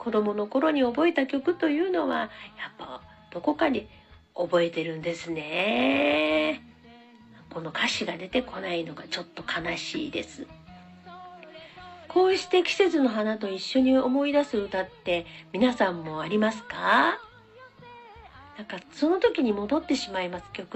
子供の頃に覚えた曲というのは、やっぱどこかに覚えてるんですね。この歌詞が出てこないのがちょっと悲しいです。こうして季節の花と一緒に思い出す歌って皆さんもありますか？なんかその時に戻ってしまいます、曲